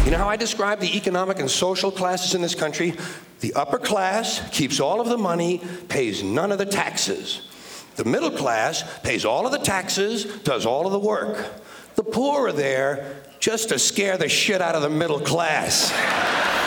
You know how I describe the economic and social classes in this country? The upper class keeps all of the money, pays none of the taxes. The middle class pays all of the taxes, does all of the work. The poor are there just to scare the shit out of the middle class.